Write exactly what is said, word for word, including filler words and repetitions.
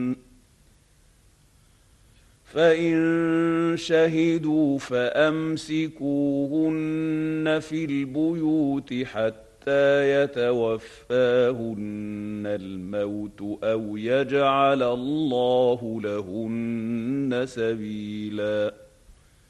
فإن شهدوا فأمسكوهن في البيوت حتى يتوفاهن الموت أو يجعل الله لهن سبيلا.